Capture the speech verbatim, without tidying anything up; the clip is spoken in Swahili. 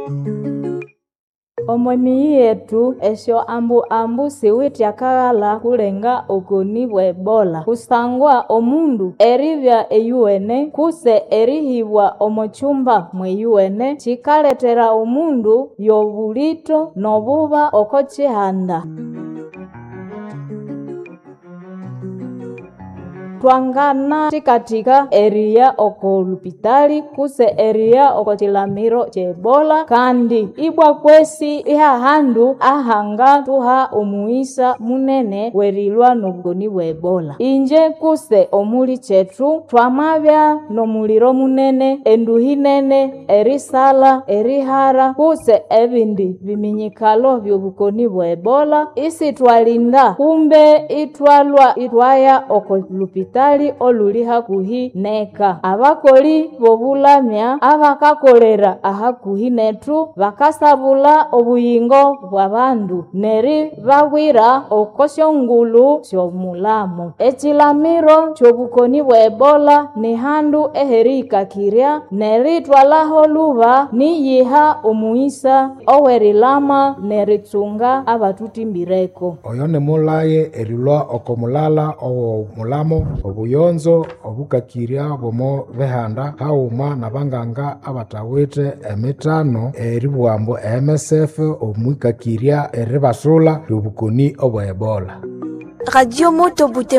Omwemi yetu esyo ambu ambu siwiti akaghala kulenga okoni bwa Ebola. Kusangwa omundu eribya eyuwene kuse erihibwa omuchumba mweyuwene chikaletera omundu yobulito nobuba oko chihanda. Twangana chikatika eriya oko lupitali kuse eriya oko chilamiro che Ebola kandi ibwa kwesi iha handu ahanga tuha omuisa munene werilwa nobugoni bwa Ebola. Inje kuse omuli chetu twamabya nomuliro munene enduhi nene erisala erihara kuse ebindi biminyikalo byobugoni bwa Ebola isi twalinda kumbe itwalwa itwaya oko lupitali tali oluli hakuhi neka. Abakoli bobulamya abakakolera ahakuhi netu bakasabula obuyingo bw'abandu neri bawira okosyo ngulu syomulamo. Echilamiro chobukoni bwa Ebola ni handu eherikakirya neri twalaho luba niyiha omuisa owerilama neritsunga abatutimbireko. Oyo ne mulaye erilwa okomulala owo mulamo obuyonzo obukakirya bomo behanda hauma nabanganga abatawite emitano eribwambo M S F omwikakirya eribasula lubukoni obwa Ebola. Radio Moto Bute